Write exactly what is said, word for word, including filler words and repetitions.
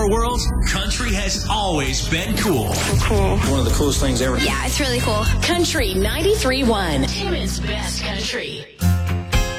our world, country has always been cool. Cool. One of the coolest things ever. Yeah, it's really cool. Country ninety-three point one. Timmins Best Country.